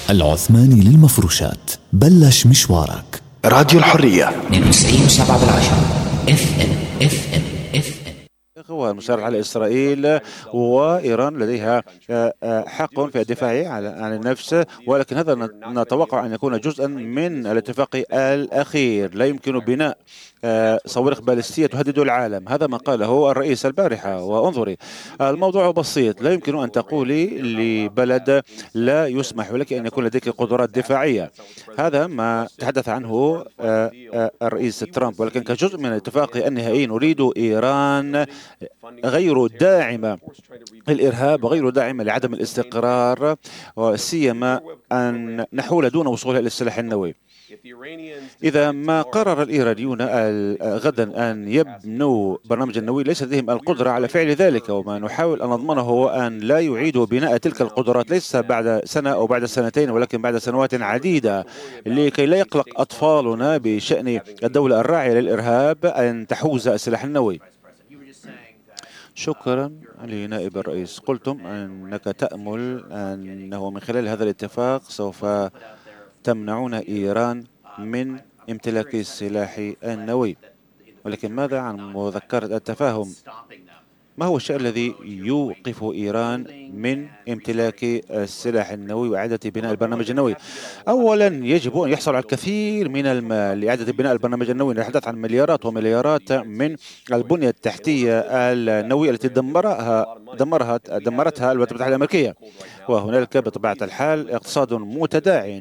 العثماني للمفروشات، بلش مشوارك. راديو الحرية 92.7 FM. هو المشار على إسرائيل وإيران لديها حق في الدفاع عن النفس، ولكن هذا نتوقع أن يكون جزءا من الاتفاق الأخير. لا يمكن بناء صواريخ باليستية تهدد العالم، هذا ما قاله الرئيس البارحة. وانظري، الموضوع بسيط، لا يمكن أن تقولي لبلد لا يسمح لك أن يكون لديك قدرات دفاعية. هذا ما تحدث عنه الرئيس ترامب، ولكن كجزء من الاتفاق النهائي نريد إيران غير داعمة للإرهاب وغير داعمة لعدم الاستقرار، وسيما أن نحول دون وصولها إلى السلاح النووي. إذا ما قرر الإيرانيون غدا أن يبنوا برنامج النووي، ليس لديهم القدرة على فعل ذلك، وما نحاول أن نضمنه هو أن لا يعيدوا بناء تلك القدرات، ليس بعد سنة أو بعد سنتين، ولكن بعد سنوات عديدة، لكي لا يقلق أطفالنا بشأن الدولة الراعية للإرهاب أن تحوز السلاح النووي. شكرا لنائب الرئيس. قلتم أنك تأمل أنه من خلال هذا الاتفاق سوف تمنعون إيران من امتلاك السلاح النووي، ولكن ماذا عن مذكرة التفاهم؟ ما هو الشيء الذي يوقف إيران من امتلاك السلاح النووي وإعادة بناء البرنامج النووي؟ أولا يجب أن يحصل على الكثير من المال لإعادة بناء البرنامج النووي. نتحدث عن مليارات ومليارات من البنية التحتية النووية التي دمرتها الولايات المتحدة الأمريكية، وهنالك بطبيعة الحال اقتصاد متداعٍ،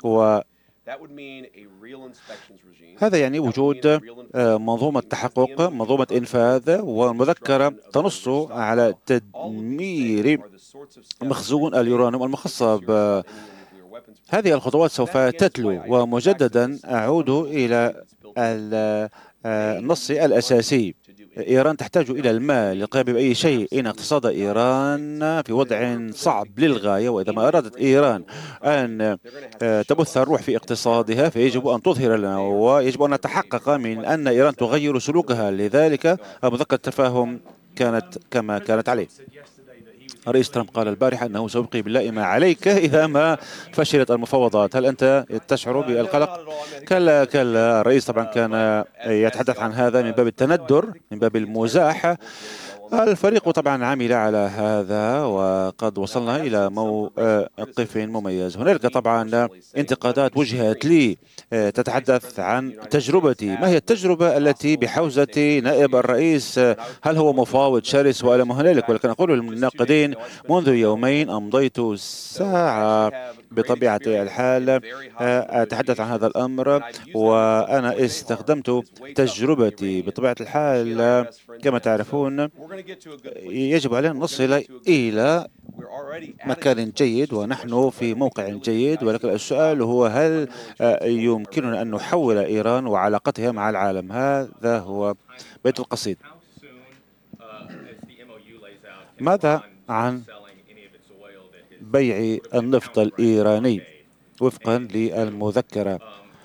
هذا يعني وجود منظومة تحقق، منظومة إنفاذ، والمذكرة تنص على تدمير مخزون اليورانيوم المخصب. هذه الخطوات سوف تتلو، ومجددا أعود إلى النص الأساسي. إيران تحتاج إلى المال للقيام بأي شيء. إن اقتصاد إيران في وضع صعب للغاية، وإذا ما أرادت إيران أن تبث الروح في اقتصادها فيجب أن تظهر لنا، ويجب أن نتحقق من أن إيران تغير سلوكها. لذلك مذكرة التفاهم كانت كما كانت عليه. الرئيس ترامب قال البارحة أنه سيبقي باللائمة عليك إذا ما فشلت المفاوضات. هل أنت تشعر بالقلق؟ كلا. الرئيس طبعا كان يتحدث عن هذا من باب التندر، من باب المزاح. الفريق طبعا عمل على هذا، وقد وصلنا إلى موقف مميز. هنالك طبعا انتقادات وجهت لي تتحدث عن تجربتي. ما هي التجربة التي بحوزة نائب الرئيس؟ هل هو مفاوض شرس ولا ما هنالك؟ ولكن أقول للناقدين منذ يومين أمضيت ساعة بطبيعة الحال أتحدث عن هذا الأمر، وأنا استخدمت تجربتي. بطبيعة الحال كما تعرفون يجب علينا أن نصل إلى مكان جيد، ونحن في موقع جيد، ولكن السؤال هو هل يمكننا أن نحول إيران وعلاقتها مع العالم؟ هذا هو بيت القصيد. ماذا عن بيع النفط الإيراني وفقا للمذكرة؟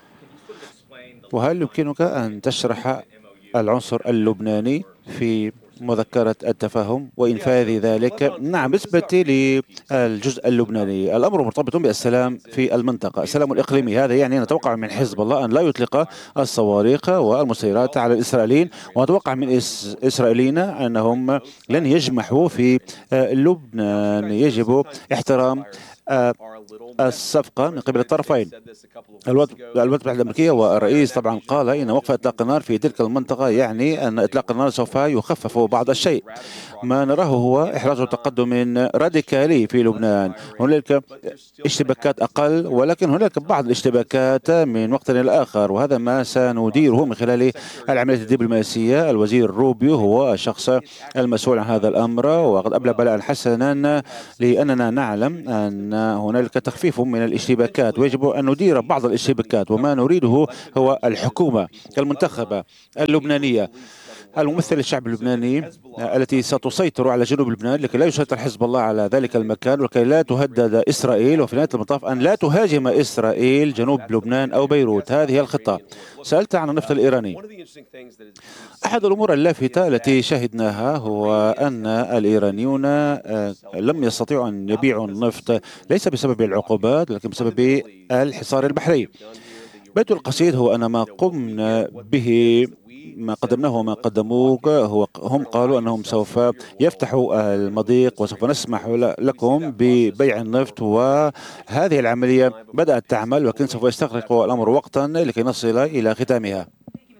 وهل يمكنك أن تشرح العنصر اللبناني في مذكرة التفاهم وإنفاذ ذلك؟ نعم، بالنسبة للجزء اللبناني الأمر مرتبط بالسلام في المنطقة، السلام الإقليمي. هذا يعني نتوقع من حزب الله أن لا يطلق الصواريخ والمسيرات على الإسرائيليين، ونتوقع من الإسرائيليين أنهم لن يجمحوا في لبنان. يجب احترام الصفقة من قبل الطرفين. الولايات المتحدة الأمريكية والرئيس طبعا قال إن وقف إطلاق النار في تلك المنطقة يعني أن إطلاق النار سوف يخفف بعض الشيء. ما نراه هو إحراز تقدم راديكالي في لبنان. هناك اشتباكات أقل، ولكن هناك بعض الاشتباكات من وقت إلى آخر، وهذا ما سنديره من خلال العملية الدبلوماسية. الوزير روبيو هو الشخص المسؤول عن هذا الأمر، وقد أبلى بلاء حسنا لأننا نعلم أن هنالك تخفيف من الاشتباكات، ويجب أن ندير بعض الاشتباكات. وما نريده هو الحكومة المنتخبة اللبنانية الممثل للشعب اللبناني التي ستسيطر على جنوب لبنان لكي لا يسيطر حزب الله على ذلك المكان ولكي لا تهدد إسرائيل، وفي نهاية المطاف أن لا تهاجم إسرائيل جنوب لبنان أو بيروت. هذه هي الخطة. سألت عن النفط الإيراني. أحد الأمور اللافتة التي شهدناها هو أن الإيرانيون لم يستطيعوا أن يبيعوا النفط ليس بسبب العقوبات لكن بسبب الحصار البحري. بيت القصيد هو أن ما قمنا به، ما قدمناه وما قدموه، هم قالوا أنهم سوف يفتحوا المضيق وسوف نسمح لكم ببيع النفط، وهذه العملية بدأت تعمل ولكن سوف يستغرق الأمر وقتا لكي نصل إلى ختامها.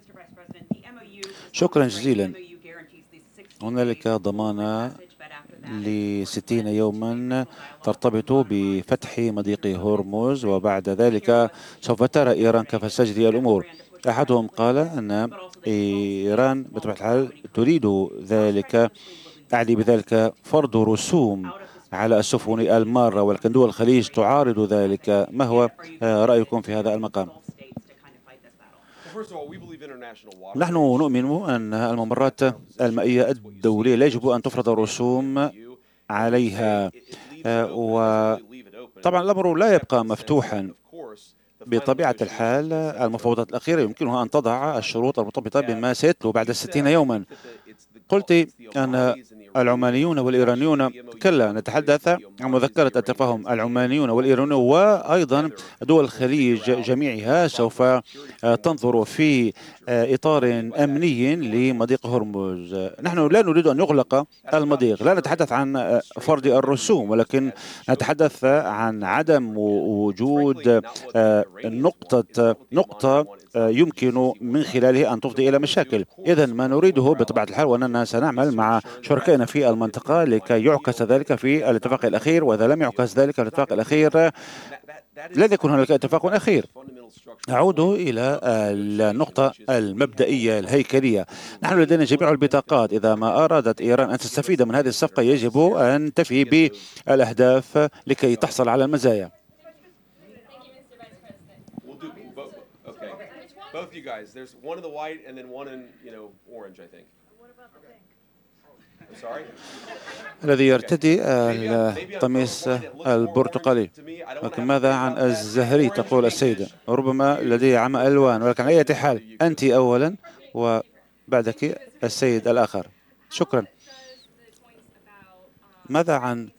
شكرا جزيلا. هنالك ضمانة ل60 يوما ترتبط بفتح مضيق هرمز، وبعد ذلك سوف ترى إيران كيف ستجري الأمور. أحدهم قال أن إيران بطبيعة الحال تريد ذلك، أعني بذلك فرض رسوم على السفن المارة، ولكن دول الخليج تعارض ذلك. ما هو رأيكم في هذا المقام؟ نحن نؤمن أن الممرات المائية الدولية لا يجب أن تفرض رسوم عليها، وطبعا الأمر لا يبقى مفتوحا. بطبيعة الحال المفاوضات الأخيرة يمكنها أن تضع الشروط المرتبطة بما سيتلو بعد 60 يوما. قلت أن العمانيون والإيرانيون، كلا، نتحدث عن مذكرة التفاهم. العمانيون والإيرانيون وأيضا دول الخليج جميعها سوف تنظر في إطار أمني لمضيق هرمز. نحن لا نريد أن يغلق المضيق، لا نتحدث عن فرض الرسوم، ولكن نتحدث عن عدم وجود نقطة يمكن من خلاله أن تفضي إلى مشاكل. إذا ما نريده بطبيعة الحال وأننا سنعمل مع شركائنا في المنطقة لكي يعكس ذلك في الاتفاق الأخير، وإذا لم يعكس ذلك في الاتفاق الأخير لن يكون هناك اتفاق أخير. أعود إلى النقطة المبدئية الهيكلية. نحن لدينا جميع البطاقات. إذا ما أرادت إيران أن تستفيد من هذه الصفقة يجب أن تفي بالأهداف لكي تحصل على المزايا. Both you guys. There's one in the white and then one in, orange, I think. I'm sorry. الذي يرتدي القميص البرتقالي. لكن ماذا عن الزهري؟ تقول السيدة. ربما لديه عمى ألوان، ولكن على أي حال أنت أولا وبعدك السيد الآخر. شكرا. ماذا عن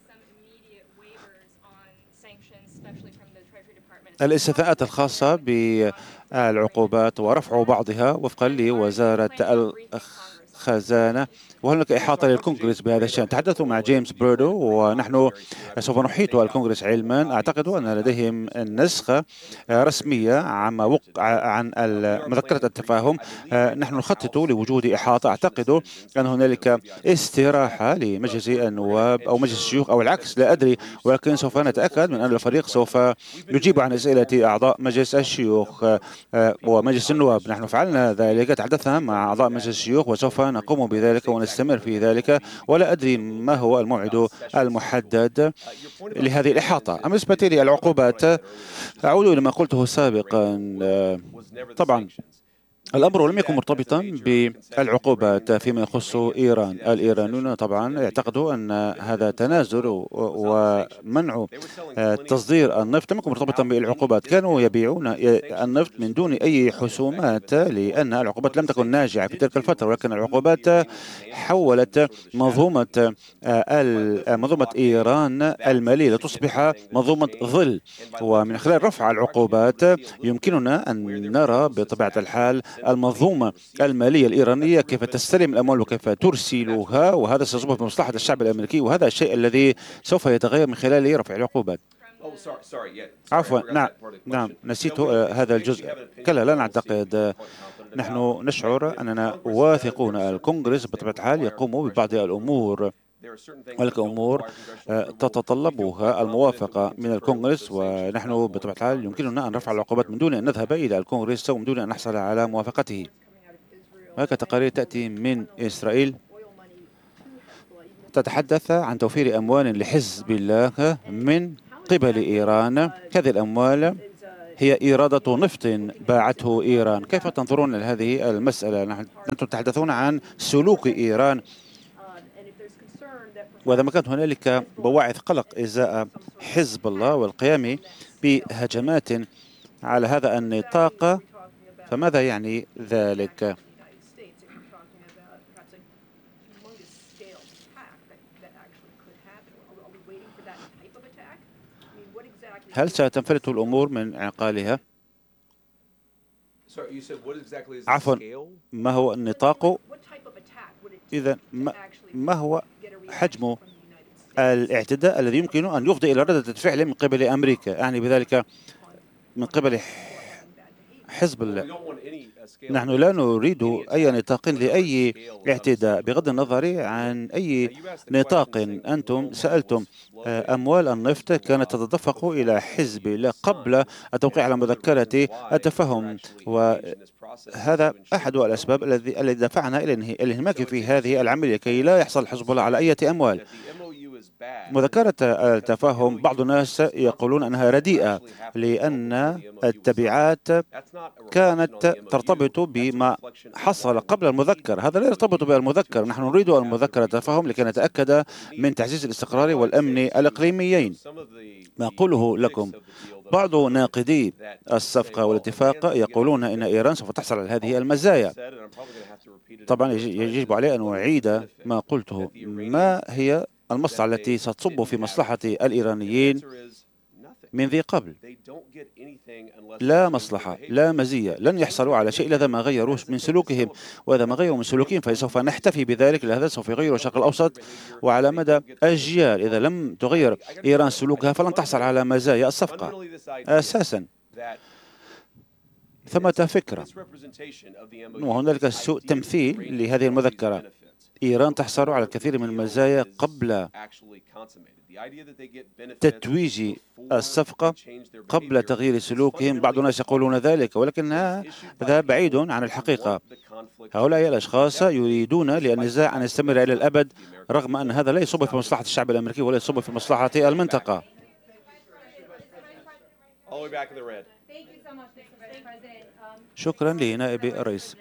الاستثناءات الخاصة بالعقوبات ورفع بعضها وفقا لوزارة الخزانة، وهناك إحاطة للكونغرس بهذا الشأن؟ تحدثوا مع جيمس بيردو ونحن سوف نحيط الكونغرس علما. أعتقد أن لديهم نسخة رسمية عن مذكرة التفاهم. نحن نخطط لوجود إحاطة. أعتقد أن هنالك استراحة لمجلس النواب أو مجلس الشيوخ أو العكس، لا أدري، ولكن سوف نتأكد من أن الفريق سوف يجيب عن أسئلة أعضاء مجلس الشيوخ ومجلس النواب. نحن فعلنا ذلك، تحدثنا مع أعضاء مجلس الشيوخ وسوف نقوم بذلك ونستمر في ذلك، ولا أدري ما هو الموعد المحدد لهذه الإحاطة. أما بالنسبة للعقوبات، أعود إلى ما قلته سابقا. طبعا الأمر لم يكن مرتبطا بالعقوبات فيما يخص إيران. الإيرانيون طبعا يعتقدوا أن هذا تنازل ومنع تصدير النفط لم يكن مرتبطا بالعقوبات. كانوا يبيعون النفط من دون أي حسومات لأن العقوبات لم تكن ناجعة في تلك الفترة، ولكن العقوبات حولت منظومة إيران المالية لتصبح منظومة ظل، ومن خلال رفع العقوبات يمكننا أن نرى بطبيعة الحال المنظومة المالية الإيرانية كيف تستلم الأموال وكيف ترسلها، وهذا سيصب في مصلحة الشعب الأمريكي، وهذا الشيء الذي سوف يتغير من خلال رفع العقوبات. عفوا، نعم نسيت هذا الجزء. كلا، لا نعتقد. نحن نشعر أننا واثقون الكونغرس بطبيعة الحال يقوم ببعض الأمور، والأمور تتطلبها الموافقة من الكونغرس، ونحن بطبيعة الحال يمكننا أن نرفع العقوبات من دون أن نذهب إلى الكونغرس ومن دون أن نحصل على موافقته. هناك تقارير تأتي من إسرائيل تتحدث عن توفير أموال لحزب الله من قبل إيران. هذه الأموال هي إيرادة نفط باعته إيران. كيف تنظرون لهذه المسألة؟ أنتم تتحدثون عن سلوك إيران، وإذا ما كانت هنالك بواعث قلق إزاء حزب الله والقيام بهجمات على هذا النطاق، فماذا يعني ذلك؟ هل ستنفلت الأمور من عقالها؟ عفوا، ما هو النطاق؟ إذا ما هو حجم الاعتداء الذي يمكن أن يفضي إلى ردة فعل من قبل أمريكا؟ أعني بذلك من قبل حزب الله. نحن لا نريد أي نطاق لأي اعتداء بغض النظر عن أي نطاق. أنتم سألتم أموال النفط كانت تتدفق إلى حزب الله قبل التوقيع على مذكرة التفاهم، وهذا أحد الأسباب الذي دفعنا إلى الانهماك في هذه العملية كي لا يحصل حزب الله على أي أموال. مذكرة التفاهم بعض الناس يقولون أنها رديئة لأن التبعات كانت ترتبط بما حصل قبل المذكر. هذا لا يرتبط بالمذكر. نحن نريد المذكرة التفاهم لكي نتأكد من تعزيز الاستقرار والأمن الإقليميين. ما أقوله لكم، بعض ناقدي الصفقة والاتفاق يقولون إن إيران سوف تحصل على هذه المزايا. طبعا يجب علي أن أعيد ما قلته. ما هي المصلحة التي ستصب في مصلحة الإيرانيين من ذي قبل؟ لا مصلحة، لا مزية. لن يحصلوا على شيء إذا ما غيروا من سلوكهم، وإذا ما غيروا من سلوكهم فسوف نحتفي بذلك، لهذا سوف يغير الشرق الأوسط وعلى مدى أجيال. إذا لم تغير إيران سلوكها فلن تحصل على مزايا الصفقة. أساسا ثمة فكرة وهنالك سوء تمثيل لهذه المذكرة. إيران تحصل على الكثير من المزايا قبل تتويج الصفقة، قبل تغيير سلوكهم. بعض الناس يقولون ذلك، ولكن هذا بعيد عن الحقيقة. هؤلاء الأشخاص يريدون للنزاع أن يستمر إلى الأبد، رغم أن هذا لا يصب في مصلحة الشعب الأمريكي ولا يصب في مصلحة المنطقة. شكرا لنائب الرئيس.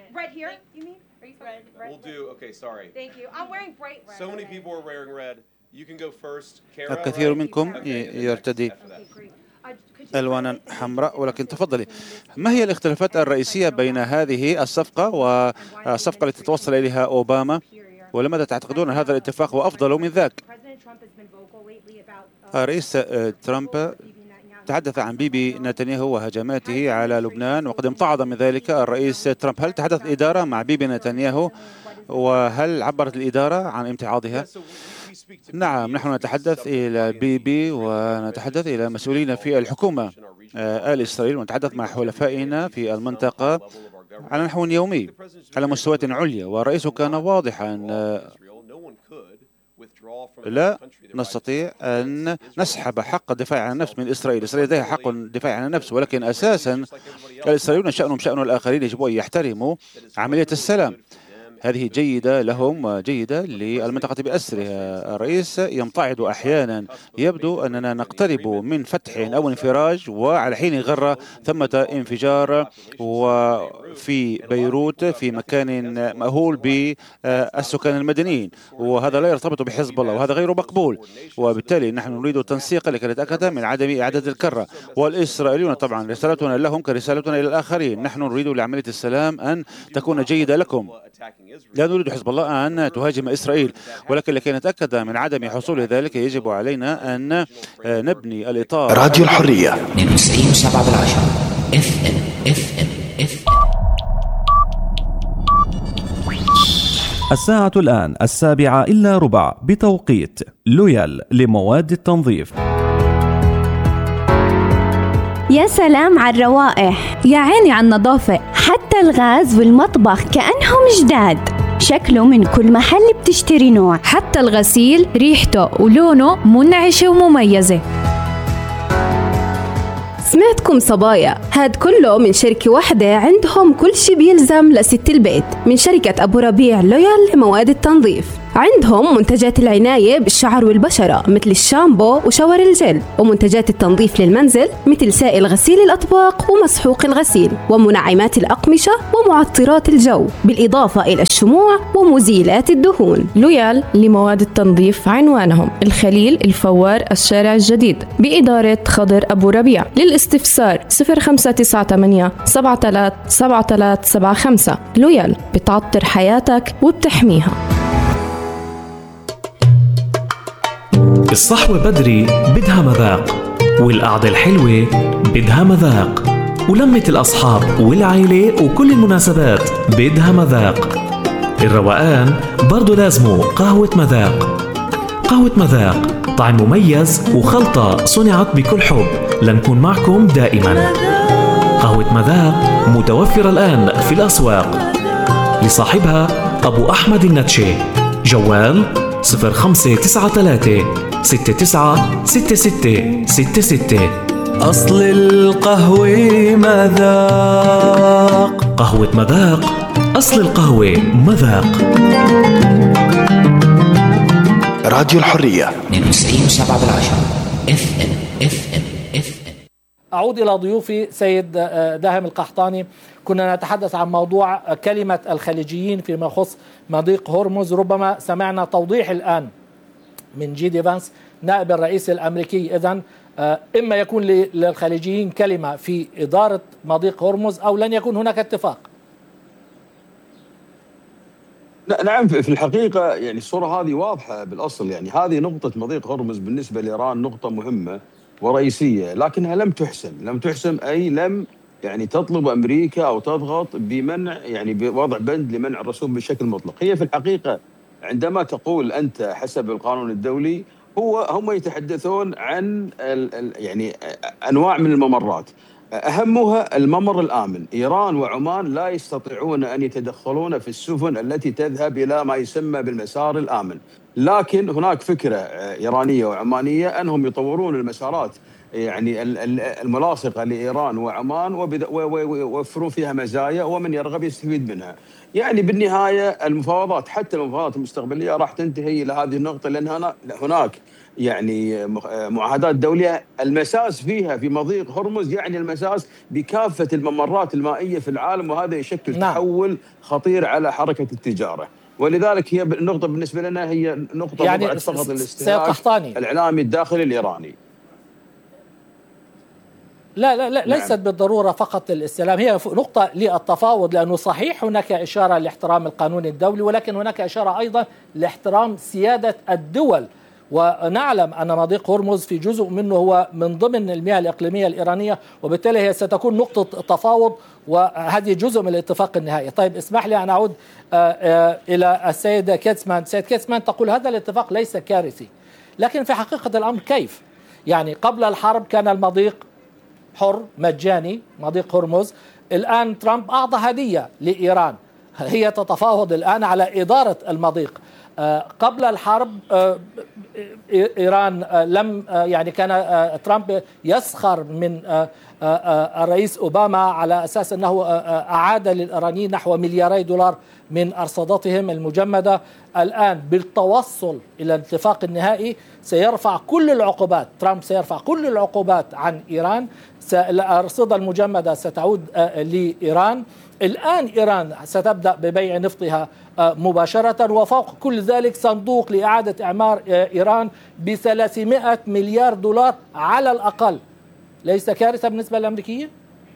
الكثير منكم يرتدي ألوانا حمراء، ولكن تفضلي. ما هي الاختلافات الرئيسية بين هذه الصفقة والصفقة التي توصل إليها أوباما، ولماذا تعتقدون هذا الاتفاق هو أفضل من ذاك؟ الرئيس ترامب تحدث عن بيبي نتنياهو وهجماته على لبنان، وقد امتعض من ذلك الرئيس ترامب. هل تحدث الإدارة مع بيبي نتنياهو، وهل عبرت الإدارة عن امتعاضها؟ نعم، نحن نتحدث إلى بيبي ونتحدث إلى مسؤولين في الحكومة الإسرائيلية، ونتحدث مع حلفائنا في المنطقة على نحو يومي على مستويات عليا. والرئيس كان واضحا، لا نستطيع أن نسحب حق الدفاع عن النفس من إسرائيل. إسرائيل لديها حق الدفاع عن النفس، ولكن أساسا الإسرائيليون شأنهم شأن الآخرين، يجب أن يحترموا عملية السلام. هذه جيدة لهم وجيدة للمنطقة بأسرها. الرئيس يمتعض أحيانا، يبدو أننا نقترب من فتح أو انفراج، وعلى حين غرة ثمة انفجار وفي بيروت في مكان مأهول بالسكان المدنيين، وهذا لا يرتبط بحزب الله، وهذا غير مقبول. وبالتالي نحن نريد التنسيق لكي نتأكد من عدم إعادة الكرة. والإسرائيليون طبعا رسالتنا لهم كرسالتنا إلى الآخرين. نحن نريد لعملية السلام أن تكون جيدة لكم. لا نريد حزب الله أن تهاجم إسرائيل، ولكن لكي نتأكد من عدم حصول ذلك يجب علينا أن نبني الإطار. راديو الحرية 92.7 FM. الساعة الآن 7:15 بتوقيت لويال لمواد التنظيف. يا سلام على الروائح، يا عيني على النظافة، حتى الغاز والمطبخ كأنهم جداد. شكله من كل محل بتشتري نوع، حتى الغسيل ريحته ولونه منعشة ومميزة. سمعتكم صبايا، هاد كله من شركة واحدة عندهم كل شي بيلزم لست البيت، من شركة أبو ربيع لويال لمواد التنظيف. عندهم منتجات العناية بالشعر والبشرة مثل الشامبو وشاور الجل، ومنتجات التنظيف للمنزل مثل سائل غسيل الأطباق ومسحوق الغسيل، ومنعمات الأقمشة ومعطرات الجو، بالإضافة إلى الشموع ومزيلات الدهون. لويال لمواد التنظيف عنوانهم الخليل الفوار الشارع الجديد بإدارة خضر أبو ربيع. للاستفسار 0598 737375. لويال بتعطر حياتك وبتحميها. الصحوة بدري بدها مذاق، والقعدة الحلوة بدها مذاق، ولمة الأصحاب والعائلة وكل المناسبات بدها مذاق. الروقان برضو لازمه قهوة مذاق. قهوة مذاق طعم مميز وخلطة صنعت بكل حب لنكون معكم دائما. قهوة مذاق متوفرة الآن في الأسواق. لصاحبها أبو أحمد النتشي. جوال 0593 69 66 66. أصل القهوة مذاق. قهوة مذاق، أصل القهوة مذاق. راديو الحرية 92.7 FM. أعود إلى ضيوفي سيد داهم القحطاني. كنا نتحدث عن موضوع كلمة الخليجيين فيما يخص مضيق هرمز. ربما سمعنا توضيح الآن من جي فانس نائب الرئيس الأمريكي. إذن إما يكون للخليجيين كلمة في إدارة مضيق هرمز أو لن يكون هناك اتفاق. نعم، في الحقيقة يعني الصورة هذه واضحة بالأصل. يعني هذه نقطة مضيق هرمز بالنسبة لإيران نقطة مهمة ورئيسية، لكنها لم تحسم أي لم يعني تطلب أمريكا أو تضغط بمنع، يعني بوضع بند لمنع الرسوم بشكل مطلق. هي في الحقيقة عندما تقول أنت حسب القانون الدولي، هم يتحدثون عن يعني أنواع من الممرات، أهمها الممر الآمن. إيران وعمان لا يستطيعون أن يتدخلون في السفن التي تذهب إلى ما يسمى بالمسار الآمن، لكن هناك فكرة إيرانية وعمانية أنهم يطورون المسارات يعني الملاصقة لإيران وعمان ويوفرون فيها مزايا، ومن يرغب يستفيد منها. يعني بالنهاية المفاوضات، حتى المفاوضات المستقبلية، راح تنتهي إلى هذه النقطة، لأن هناك يعني معاهدات دولية المساس فيها في مضيق هرمز يعني المساس بكافة الممرات المائية في العالم، وهذا يشكل تحول خطير على حركة التجارة. ولذلك هي النقطة بالنسبة لنا هي نقطة يعني فقط الاستهلاك الإعلامي الداخلي الإيراني. لا ليست بالضرورة فقط الاستلام، هي نقطة للتفاوض، لأنه صحيح هناك إشارة لاحترام القانون الدولي، ولكن هناك إشارة أيضا لاحترام سيادة الدول. ونعلم أن مضيق هرمز في جزء منه هو من ضمن المياه الإقليمية الإيرانية، وبالتالي هي ستكون نقطة تفاوض، وهذه جزء من الاتفاق النهائي. طيب اسمح لي أن أعود إلى السيدة كيتسمان. سيد كيتسمان تقول هذا الاتفاق ليس كارثي، لكن في حقيقة الأمر كيف؟ يعني قبل الحرب كان المضيق حر مجاني، مضيق هرمز. الآن ترامب أعطى هدية لإيران، هي تتفاوض الآن على إدارة المضيق. قبل الحرب إيران لم يعني كان ترامب يسخر من الرئيس أوباما على أساس أنه أعاد للإيرانيين نحو ملياري دولار من أرصدتهم المجمدة. الآن بالتوصل إلى الاتفاق النهائي سيرفع كل العقوبات، ترامب سيرفع كل العقوبات عن إيران، الأرصدة المجمدة ستعود لإيران. الآن إيران ستبدأ ببيع نفطها مباشرة، وفوق كل ذلك صندوق لإعادة إعمار إيران ب300 مليار دولار على الأقل. ليس كارثة بالنسبة للأمريكيين؟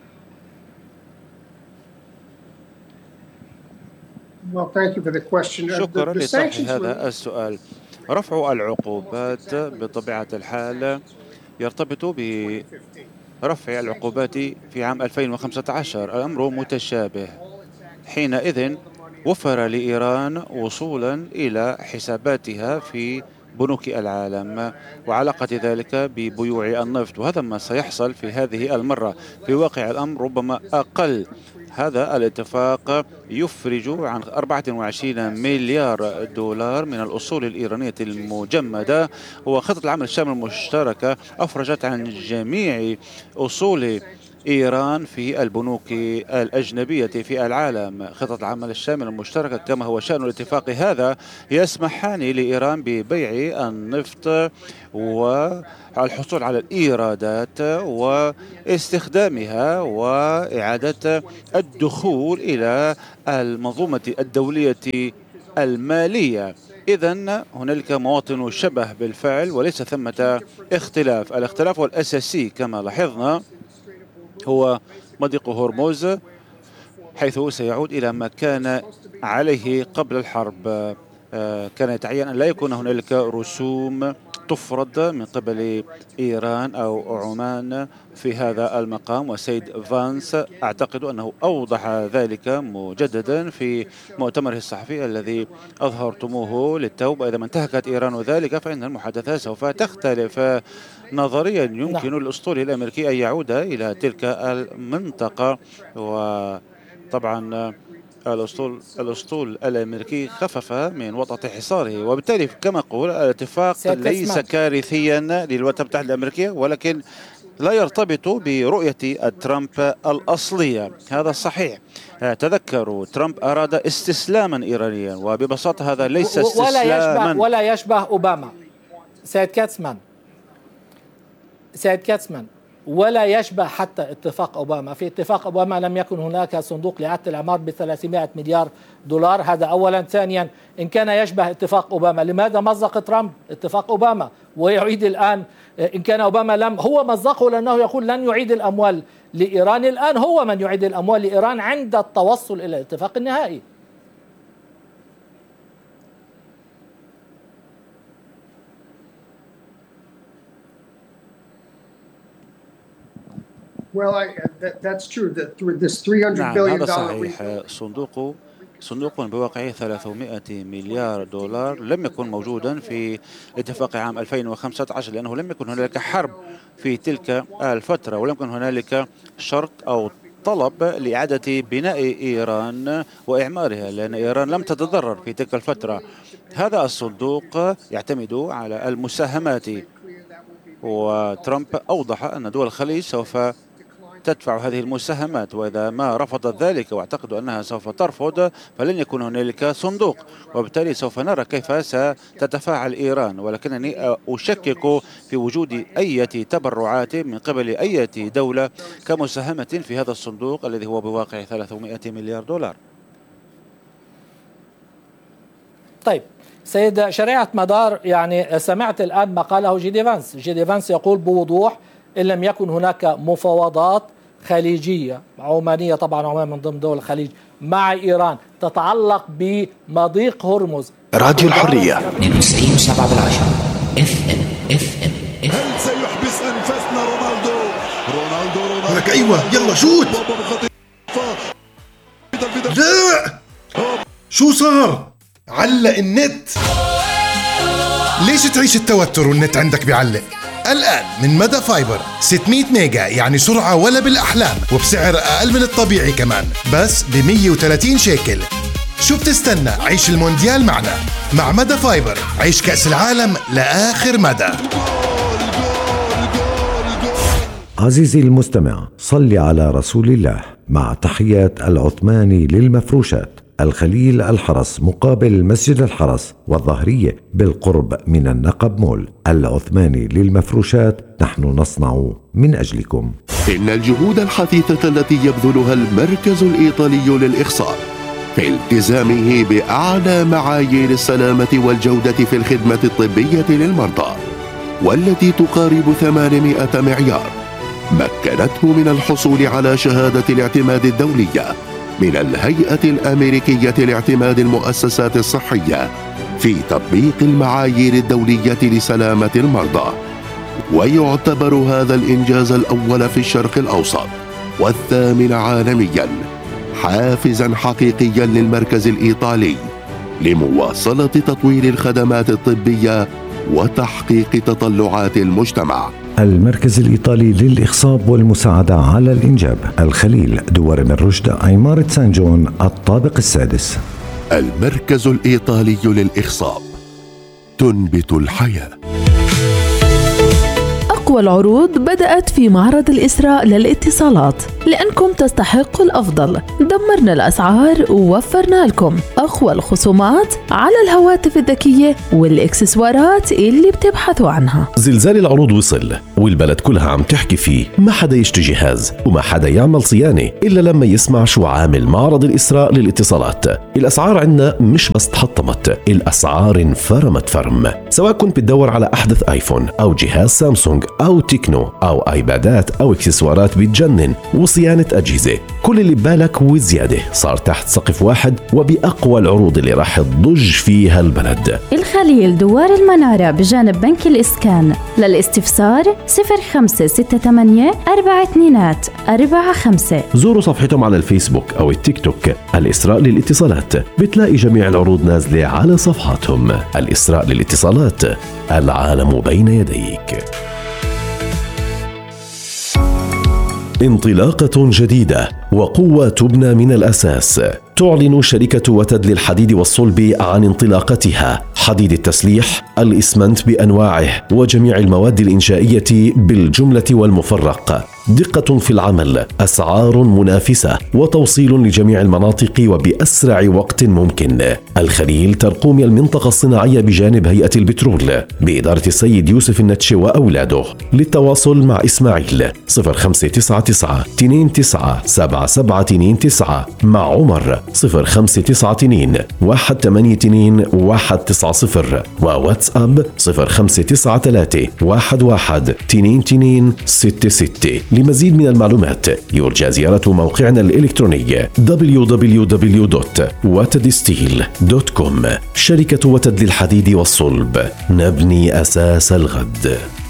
شكرا لطرح هذا السؤال. رفع العقوبات بطبيعة الحال يرتبط برفع العقوبات في عام 2015. الأمر متشابه. حينئذ وفر لإيران وصولا إلى حساباتها في بنوك العالم وعلاقة ذلك ببيوع النفط، وهذا ما سيحصل في هذه المرة. في واقع الأمر ربما أقل. هذا الاتفاق يفرج عن 24 مليار دولار من الأصول الإيرانية المجمدة، وخطة العمل الشامل المشتركة أفرجت عن جميع أصول إيران في البنوك الأجنبية في العالم. خطة العمل الشامل المشتركة كما هو شأن الاتفاق هذا يسمحان لإيران ببيع النفط والحصول على الإيرادات واستخدامها وإعادة الدخول إلى المنظومة الدولية المالية. إذن هنالك مواطن شبه بالفعل وليس ثمة اختلاف. الاختلاف الأساسي كما لاحظنا هو مضيق هرمز، حيث سيعود إلى ما كان عليه قبل الحرب. كان يتعين أن لا يكون هنالك رسوم تفرض من قبل إيران أو عمان في هذا المقام، والسيد فانس أعتقد أنه أوضح ذلك مجددا في مؤتمره الصحفي الذي أظهرتموه للتو. إذا ما انتهكت إيران ذلك فإن المحادثات سوف تختلف. نظريا يمكن للأسطول الأمريكي أن يعود إلى تلك المنطقة، وطبعا الأسطول الأمريكي خفف من وطأة حصاره، وبالتالي كما قول الاتفاق ليس كارثيا للولايات المتحدة الأمريكية، ولكن لا يرتبط برؤية ترامب الأصلية. هذا صحيح. تذكروا ترامب أراد استسلاما إيرانيا، وببساطة هذا ليس استسلاما ولا يشبه أوباما. سيد كاتسمان ولا يشبه حتى اتفاق أوباما. في اتفاق أوباما لم يكن هناك صندوق لإعادة الإعمار ب$300 مليار، هذا أولا. ثانيا، إن كان يشبه اتفاق أوباما لماذا مزق ترامب اتفاق أوباما ويعيد الآن؟ إن كان أوباما هو مزقه لأنه يقول لن يعيد الأموال لإيران، الآن هو من يعيد الأموال لإيران عند التوصل إلى الاتفاق النهائي. That's true. This $300 billion. هذا صحيح. صندوق بواقعه $300 مليار لم يكن موجودا في اتفاق عام 2015، لأنه لم يكن هنالك حرب في تلك الفترة، ولم يكن هنالك شرط أو طلب لإعادة بناء إيران وإعمارها، لأن إيران لم تتضرر في تلك الفترة. هذا الصندوق يعتمد على المساهمات، وترامب أوضح أن دول الخليج سوف تدفع هذه المساهمات، وإذا ما رفضت ذلك واعتقدوا أنها سوف ترفض فلن يكون هنالك صندوق، وبالتالي سوف نرى كيف ستتفاعل إيران. ولكنني أشكك في وجود أي تبرعات من قبل أي دولة كمساهمة في هذا الصندوق الذي هو بواقع $300 مليار. طيب سيد شريعة مدار، يعني سمعت الآن ما قاله جي دي فانس يقول بوضوح إن لم يكن هناك مفاوضات خليجية عمانية، طبعا عمان من ضمن دول الخليج، مع إيران تتعلق بمضيق هرمز. راديو الحرية 92.7 FM. هل سيحبس أنفاسنا رونالدو؟ لك أيوة يلا شوت. لا شو صار؟ علق النت. ليش تعيش التوتر والنت عندك بيعلق؟ الآن من مدى فايبر 600 ميجا، يعني سرعة ولا بالأحلام، وبسعر أقل من الطبيعي كمان، بس ب130 شيكل. شو بتستنى؟ عيش المونديال معنا. مع مدى فايبر عيش كأس العالم لآخر مدى. عزيزي المستمع، صل على رسول الله. مع تحيات العثماني للمفروشات، الخليل الحرس مقابل مسجد الحرس والظهرية بالقرب من النقب مول. العثماني للمفروشات، نحن نصنع من أجلكم. إن الجهود الحثيثة التي يبذلها المركز الإيطالي للإخصاب في التزامه بأعلى معايير السلامة والجودة في الخدمة الطبية للمرضى، والتي تقارب 800 معيار، مكنته من الحصول على شهادة الاعتماد الدولية من الهيئة الأمريكية لاعتماد المؤسسات الصحية في تطبيق المعايير الدولية لسلامة المرضى. ويعتبر هذا الإنجاز الأول في الشرق الأوسط والثامن عالميا حافزا حقيقيا للمركز الإيطالي لمواصلة تطوير الخدمات الطبية وتحقيق تطلعات المجتمع. المركز الإيطالي للإخصاب والمساعدة على الإنجاب، الخليل، دوار من رشد، عمارة سان جون، الطابق السادس. المركز الإيطالي للإخصاب، تنبت الحياة. أقوى العروض بدأت في معرض الإسراء للاتصالات، لأنكم تستحقوا الأفضل. دمرنا الأسعار ووفرنا لكم أقوى الخصومات على الهواتف الذكية والإكسسوارات اللي بتبحثوا عنها. زلزال العروض وصل والبلد كلها عم تحكي فيه. ما حدا يشتري جهاز وما حدا يعمل صيانة إلا لما يسمع شو عامل معرض الإسراء للاتصالات. الأسعار عندنا مش بس تحطمت، الأسعار انفرمت فرم. سواء كنت بتدور على أحدث آيفون أو جهاز سامسونج أو تكنو أو آيبادات أو إكسسوارات بتجنن وصيانة أجهزة، كل اللي ببالك وزيادة صار تحت سقف واحد وبأقوى العروض اللي راح تضج فيها البلد. الخليل دوار المنارة بجانب بنك الإسكان. للاستفسار 0568 4245. زوروا صفحتهم على الفيسبوك أو التيك توك الإسراء للاتصالات، بتلاقي جميع العروض نازلة على صفحاتهم. الإسراء للاتصالات، العالم بين يديك. انطلاقة جديدة وقوة تبنى من الأساس. تعلن شركة وتد للحديد والصلب عن انطلاقتها. حديد التسليح، الإسمنت بأنواعه وجميع المواد الإنشائية بالجملة والمفرق. دقة في العمل، أسعار منافسة، وتوصيل لجميع المناطق وبأسرع وقت ممكن. الخليل ترقوم المنطقة الصناعية بجانب هيئة البترول بإدارة السيد يوسف النتشي وأولاده. للتواصل مع إسماعيل 0599 29 7729، مع عمر 0592 182 190، وواتساب 0593 11 22 66. لمزيد من المعلومات يرجى زيارة موقعنا الإلكتروني www.watedsteel.com. شركة وتد للحديد والصلب، نبني أساس الغد.